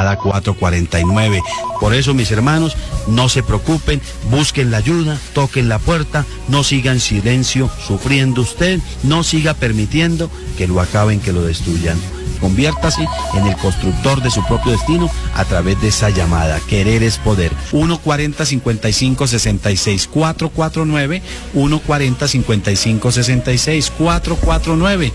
ADA 449. Por eso, mis hermanos, no se preocupen, busquen la ayuda, toquen la puerta, no siga en silencio sufriendo usted, no siga permitiendo que lo acaben, que lo destruyan. Conviértase en el constructor de su propio destino a través de esa llamada. Querer es poder. 140-5566 449, 140-5566 449,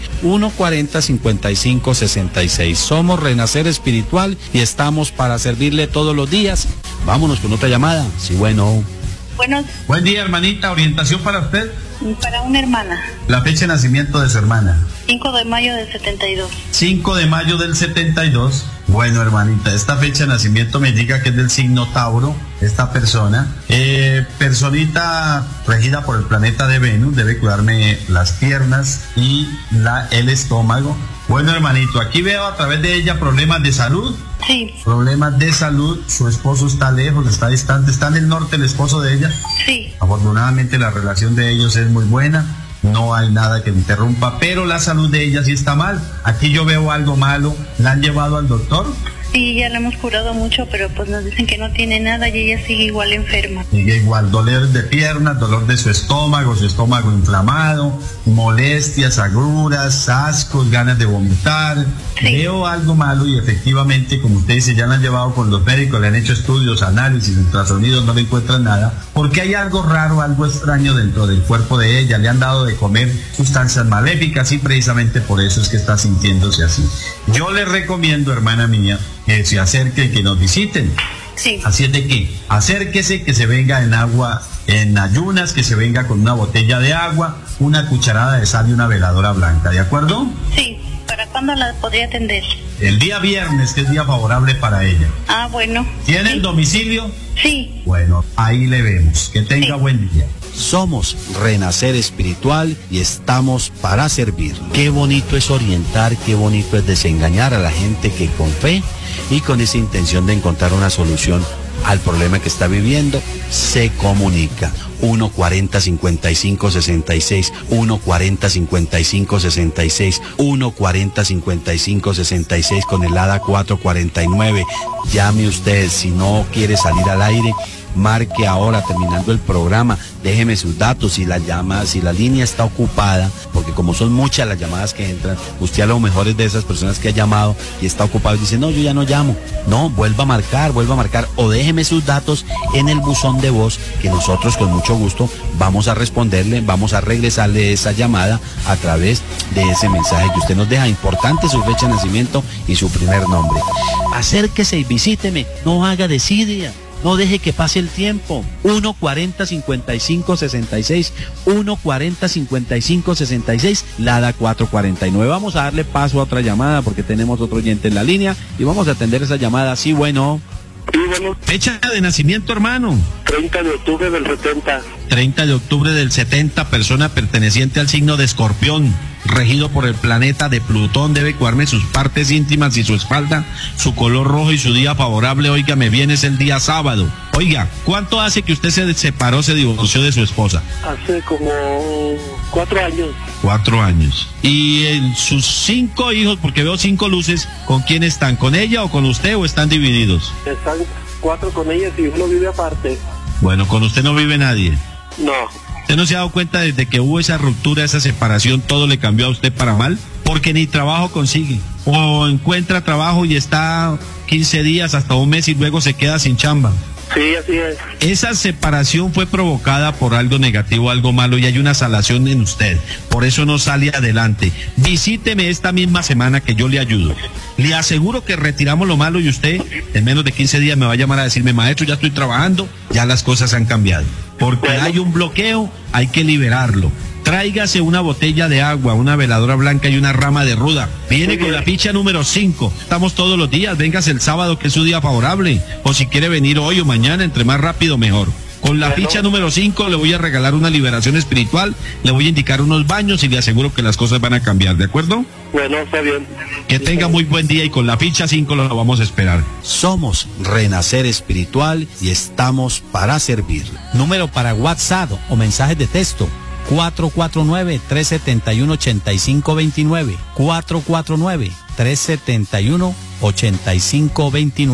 140-5566. Somos Renacer Espiritual y estamos para servirle todos los días. Vámonos con otra llamada. Sí, bueno. Buenos. Buen día, hermanita. ¿Orientación para usted? Para una hermana. La fecha de nacimiento de su hermana. 5 de mayo del 72. 5 de mayo del 72. Bueno, hermanita, esta fecha de nacimiento me indica que es del signo Tauro, esta persona. Personita regida por el planeta de Venus, debe cuidarme las piernas y el estómago. Bueno, hermanito, aquí veo a través de ella problemas de salud. Sí. Problemas de salud, su esposo está lejos, está distante, está en el norte el esposo de ella. Sí. Afortunadamente la relación de ellos es muy buena, no hay nada que interrumpa, pero la salud de ella sí está mal. Aquí yo veo algo malo. ¿La han llevado al doctor? Sí, ya la hemos curado mucho, pero pues nos dicen que no tiene nada y ella sigue igual enferma. Sigue igual, dolor de piernas, dolor de su estómago inflamado, molestias, agruras, ascos, ganas de vomitar. Sí. Veo algo malo y efectivamente, como usted dice, ya la han llevado con los médicos, le han hecho estudios, análisis, ultrasonidos, no le encuentran nada, porque hay algo raro, algo extraño dentro del cuerpo de ella, le han dado de comer sustancias maléficas y precisamente por eso es que está sintiéndose así. Yo le recomiendo, hermana mía, que se acerquen, que nos visiten. Sí. Así es de que acérquese, que se venga en agua, en ayunas, que se venga con una botella de agua, una cucharada de sal y una veladora blanca, ¿de acuerdo? Sí. ¿Para cuándo la podría atender? El día viernes, que es día favorable para ella. Ah, bueno. ¿Tiene el domicilio? Sí. Bueno, ahí le vemos. Que tenga buen día. Somos Renacer Espiritual y estamos para servir. Qué bonito es orientar, qué bonito es desengañar a la gente que con fe y con esa intención de encontrar una solución al problema que está viviendo, se comunica. 140-5566, 140-5566, 140-5566 con el ADA 449. Llame usted, si no quiere salir al aire, marque ahora terminando el programa, déjeme sus datos, si la línea está ocupada, porque como son muchas las llamadas que entran, usted a lo mejor es de esas personas que ha llamado y está ocupado y dice, no, yo ya no llamo. No, vuelva a marcar, o déjeme sus datos en el buzón de voz, que nosotros con mucho gusto vamos a responderle, vamos a regresarle esa llamada a través de ese mensaje que usted nos deja. Importante su fecha de nacimiento y su primer nombre. Acérquese y visíteme, no haga desidia. No deje que pase el tiempo. 140-5566, 140-5566, LADA 449. Vamos a darle paso a otra llamada porque tenemos otro oyente en la línea y vamos a atender esa llamada. Sí, bueno. Sí, bueno. Fecha de nacimiento, hermano. 30 de octubre del 70. 30 de octubre del 70, persona perteneciente al signo de Escorpión, regido por el planeta de Plutón, debe cuidarme sus partes íntimas y su espalda, su color rojo y su día favorable, óigame bien, es el día sábado. Oiga, ¿cuánto hace que usted se separó, se divorció de su esposa? Hace como 4 años. 4 años. ¿Y en sus 5 hijos, porque veo 5 luces, con quién están? ¿Con ella o con usted o están divididos? Están 4 con ellas y uno vive aparte. Bueno, con usted no vive nadie. No. ¿Usted no se ha dado cuenta desde que hubo esa ruptura, esa separación, todo le cambió a usted para mal? Porque ni trabajo consigue. O encuentra trabajo y está 15 días, hasta un mes y luego se queda sin chamba. Sí, así es. Esa separación fue provocada por algo negativo, algo malo, y hay una salación en usted. Por eso no sale adelante. Visíteme esta misma semana que yo le ayudo. Le aseguro que retiramos lo malo y usted en menos de 15 días me va a llamar a decirme, maestro, ya estoy trabajando, ya las cosas han cambiado. Porque hay un bloqueo, hay que liberarlo. Tráigase una botella de agua, una veladora blanca y una rama de ruda. Viene con la ficha número 5. Estamos todos los días. Véngase el sábado, que es su día favorable. O si quiere venir hoy o mañana, entre más rápido mejor. Con la ficha número 5 le voy a regalar una liberación espiritual, le voy a indicar unos baños y le aseguro que las cosas van a cambiar, ¿de acuerdo? Bueno, está bien. Que tenga muy buen día y con la ficha 5 lo vamos a esperar. Somos Renacer Espiritual y estamos para servir. Número para WhatsApp o mensajes de texto: 449-371-8529. 449-371-8529.